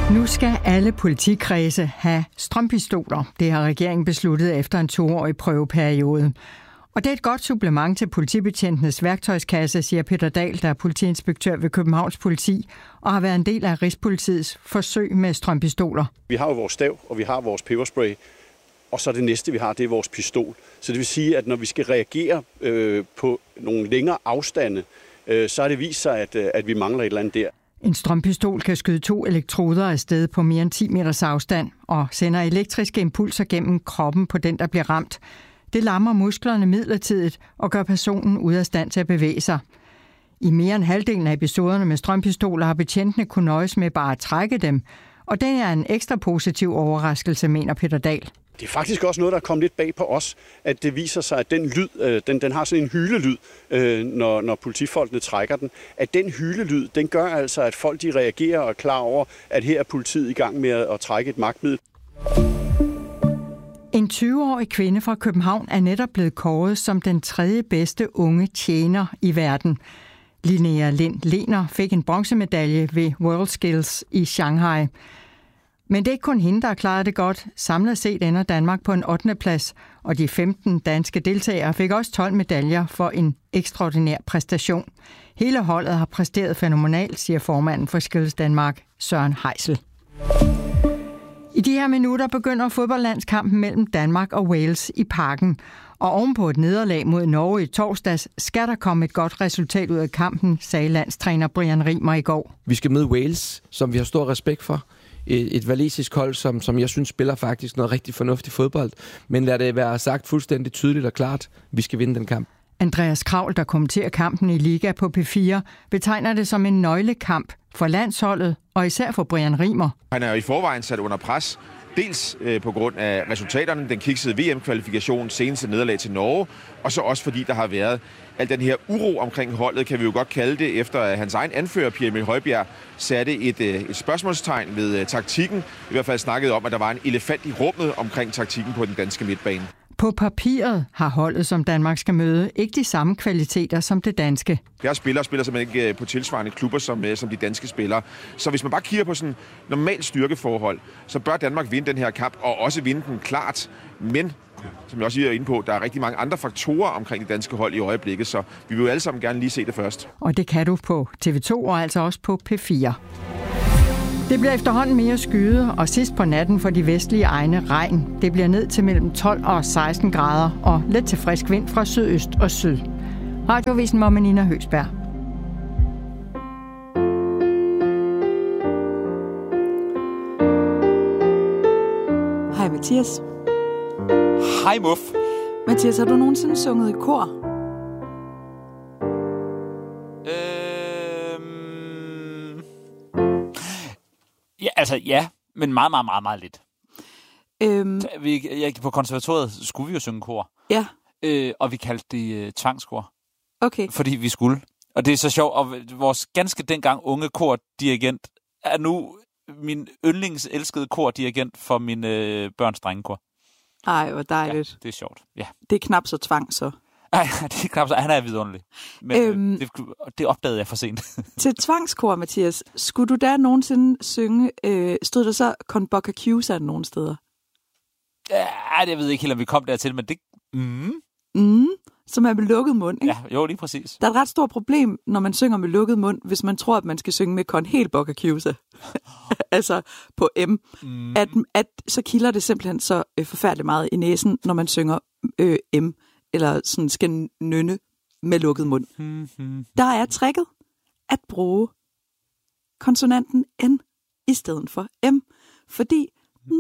Nu skal alle politikredse have strømpistoler. Det har regeringen besluttet efter en 2-årig prøveperiode. Og det er et godt supplement til politibetjentenes værktøjskasse, siger Peter Dahl, der er politiinspektør ved Københavns Politi, og har været en del af Rigspolitiets forsøg med strømpistoler. Vi har jo vores stav, og vi har vores peberspray, og så det næste, vi har, det er vores pistol. Så det vil sige, at når vi skal reagere på nogle længere afstande, så har det vist sig, at vi mangler et eller andet der. En strømpistol kan skyde 2 elektroder afsted på mere end 10 meters afstand og sender elektriske impulser gennem kroppen på den, der bliver ramt. Det lammer musklerne midlertidigt og gør personen ude af stand til at bevæge sig. I mere end halvdelen af episoderne med strømpistoler har betjentene kunnet nøjes med bare at trække dem, og det er en ekstra positiv overraskelse, mener Peter Dahl. Det er faktisk også noget, der er kommet lidt bag på os, at det viser sig, at den lyd, den har sådan en hylelyd, når politifolkene trækker den. At den hylelyd, den gør altså, at folk de reagerer og er klar over, at her er politiet i gang med at trække et magtmiddel. En 20-årig kvinde fra København er netop blevet kåret som den 3. bedste unge tjener i verden. Linnea Lind Lehner fik en bronzemedalje ved WorldSkills i Shanghai. Men det er ikke kun hende, der har klaret det godt. Samlet set ender Danmark på en 8. plads, og de 15 danske deltagere fik også 12 medaljer for en ekstraordinær præstation. Hele holdet har præsteret fænomenalt, siger formanden for Skills Danmark, Søren Heisel. I de her minutter begynder fodboldlandskampen mellem Danmark og Wales i Parken. Og ovenpå et nederlag mod Norge i torsdags, skal der komme et godt resultat ud af kampen, sagde landstræner Brian Rimer i går. Vi skal møde Wales, som vi har stor respekt for. Et walisisk hold, som jeg synes spiller faktisk noget rigtig fornuftigt fodbold. Men lad det være sagt fuldstændig tydeligt og klart, vi skal vinde den kamp. Andreas Kravl, der kommenterer kampen i Liga på P4, betegner det som en nøglekamp for landsholdet, og især for Brian Rimer. Han er jo i forvejen sat under pres. Dels på grund af resultaterne, den kiksede VM-kvalifikation, seneste nederlag til Norge, og så også fordi der har været al den her uro omkring holdet, kan vi jo godt kalde det, efter at hans egen anfører, Pierre Emil Højbjerg, satte et spørgsmålstegn ved taktikken. I hvert fald snakkede om, at der var en elefant i rummet omkring taktikken på den danske midtbane. På papiret har holdet, som Danmark skal møde, ikke de samme kvaliteter som det danske. Deres spillere spiller simpelthen ikke på tilsvarende klubber som de danske spillere. Så hvis man bare kigger på sådan normalt styrkeforhold, så bør Danmark vinde den her kamp, og også vinde den klart. Men, som jeg også er inde på, der er rigtig mange andre faktorer omkring det danske hold i øjeblikket, så vi vil jo alle sammen gerne lige se det først. Og det kan du på TV2 og altså også på P4. Det bliver efterhånden mere skyet, og sidst på natten for de vestlige egne regn. Det bliver ned til mellem 12 og 16 grader, og let til frisk vind fra sydøst og syd. Radiovisen med Nina Høgsberg. Hej Mathias. Hej Muff. Mathias, har du nogensinde sunget i kor? Ja, men meget, meget, meget, meget lidt. På konservatoriet skulle vi jo synge kor. Ja. Og vi kaldte det tvangskor. Okay. Fordi vi skulle. Og det er så sjovt, og vores ganske dengang unge kordirigent er nu min yndlingselskede kordirigent for min børns drengekor. Ej, hvor dejligt. Ja, det er sjovt, ja. Det er knap så tvang, så. Ej, det er knap så. Han er vidunderlig. Men det opdagede jeg for sent. Til tvangskor, Mathias, skulle du da nogensinde synge, stod der så Con Boca Chiusa nogle steder? Ja, jeg ved ikke helt, om vi kom dertil, men det... Som er med lukket mund, ikke? Ja, jo, lige præcis. Der er et ret stort problem, når man synger med lukket mund, hvis man tror, at man skal synge med Con Helt Boca Chiusa. Altså på M. At så kilder det simpelthen så forfærdeligt meget i næsen, når man synger M. Eller sådan skal nynne med lukket mund. Der er tricket at bruge konsonanten N i stedet for M. Fordi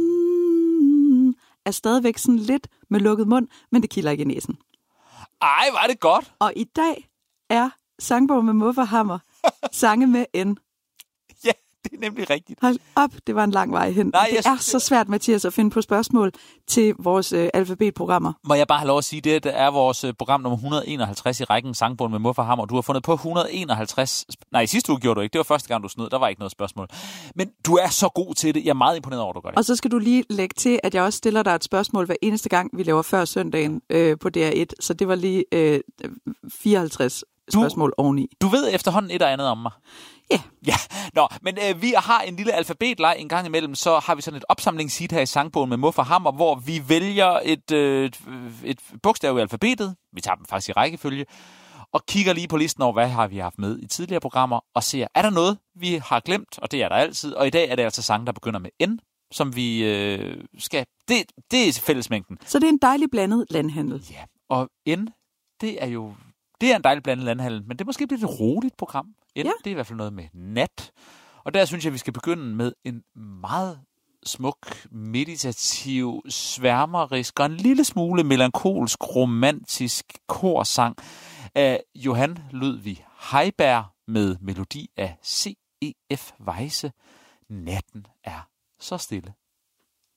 er stadigvæk sådan lidt med lukket mund, men det kilder ikke i næsen. Ej, var det godt. Og i dag er sangbog med Muff og Hammer sange med N. Ja, det er nemlig rigtigt. Hold op, det var en lang vej hen. Nej, det er så svært, Mathias, at finde på spørgsmål til vores alfabetprogrammer. Må jeg bare have lov at sige, det er vores program nummer 151 i rækken Sangbogen med Muff og Hammer. Du har fundet på 151... Nej, i sidste uge gjorde du ikke. Det var første gang, du snød. Der var ikke noget spørgsmål. Men du er så god til det. Jeg er meget imponeret over, at du gør det. Og så skal du lige lægge til, at jeg også stiller dig et spørgsmål hver eneste gang, vi laver før søndagen på DR1. Så det var lige 54 spørgsmål oveni. Du ved efterhånden et og andet om mig. Ja. Ja, nå, men vi har en lille alfabetleg en gang imellem, så har vi sådan et opsamlingsheat her i sangbogen med Muff og Hammer, hvor vi vælger et bogstav i alfabetet. Vi tager dem faktisk i rækkefølge. Og kigger lige på listen over, hvad har vi haft med i tidligere programmer, og ser, er der noget, vi har glemt? Og det er der altid. Og i dag er det altså sange, der begynder med N, som vi skal... Det er fællesmængden. Så det er en dejlig blandet landhandel. Ja, og N, det er en dejlig blandet landhandel, men det er måske blevet et roligt program. N, det er i hvert fald noget med nat. Og der synes jeg, vi skal begynde med en meget smuk, meditativ, sværmerisk og en lille smule melankolsk, romantisk korsang af Johan Ludvig Heiberg med melodi af C.E.F. Weisse. Natten er så stille.